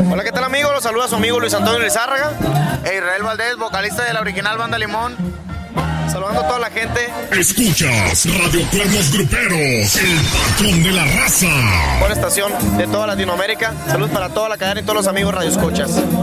Hola, ¿qué tal, amigos? Los saluda su amigo Luis Antonio Lizárraga e Israel Valdés, vocalista de la original Banda Limón. Saludando a toda la gente. Escuchas Radio Cuernos Gruperos, el patrón de la raza. Buena estación de toda Latinoamérica. Saludos para toda la cadena y todos los amigos radioescuchas.